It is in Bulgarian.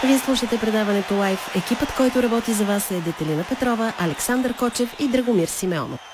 Вие слушате предаването Лайв. Екипът, който работи за вас, е Детелина Петрова, Александър Кочев и Драгомир Симеонов.